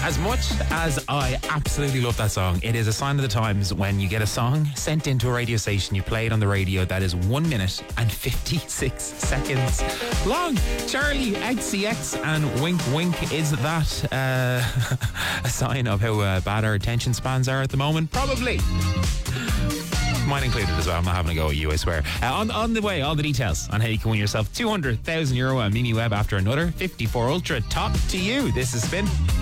As much as I absolutely love that song, it is a sign of the times when you get a song sent into a radio station, you play it on the radio, that is 1 minute and 56 seconds long. Charlie XCX and Wink Wink. Is that a sign of how bad our attention spans are at the moment? Probably. Mine included as well. I'm not having a go at you, I swear. On the way, all the details on how you can win yourself €200,000 on Mimi Webb after another 54 Ultra. Top to you. This is Spin.